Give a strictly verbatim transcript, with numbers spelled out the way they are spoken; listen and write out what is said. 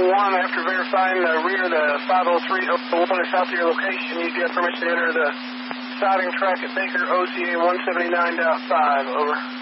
one, after verifying the rear of the five oh three oh one is south of your location, you get permission to enter the siding track at Baker O C A one seventy-nine point five. Over.